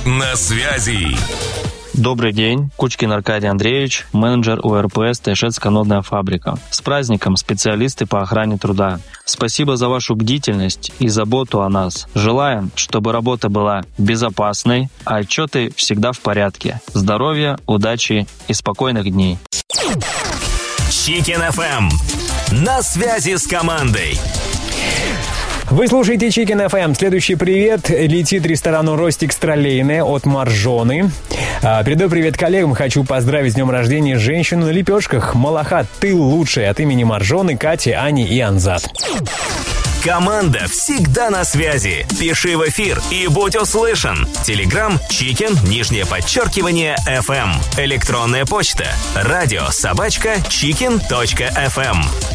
на связи. Добрый день, Кучкин Аркадий Андреевич, менеджер УРПС «Тайшетская нодная фабрика». С праздником, специалисты по охране труда. Спасибо за вашу бдительность и заботу о нас. Желаем, чтобы работа была безопасной, а отчеты всегда в порядке. Здоровья, удачи и спокойных дней. Chicken FM. На связи с командой. Вы слушаете Chicken FM. Следующий привет летит ресторану «Ростик Стролейне» от Маржоны. Передаю привет коллегам. Хочу поздравить с днем рождения женщину на лепешках. Малахат, ты лучшая. От имени Маржоны, Кати, Ани и Анзат. Команда всегда на связи. Пиши в эфир и будь услышан. Телеграм Chicken, _FM. Электронная почта радио@chicken.fm.